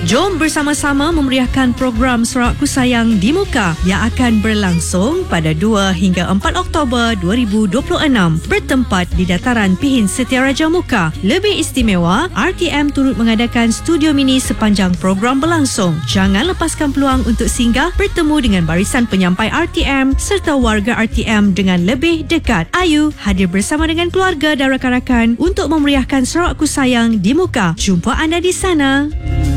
Jom bersama-sama memeriahkan program Sorakku Sayang di Muka yang akan berlangsung pada 2 hingga 4 Oktober 2026 bertempat di Dataran Pihin Setiaraja Muka. Lebih istimewa, RTM turut mengadakan studio mini sepanjang program berlangsung. Jangan lepaskan peluang untuk singgah bertemu dengan barisan penyampai RTM serta warga RTM dengan lebih dekat. Ayu hadir bersama dengan keluarga dan rakan-rakan untuk memeriahkan Sorakku Sayang di Muka. Jumpa anda di sana.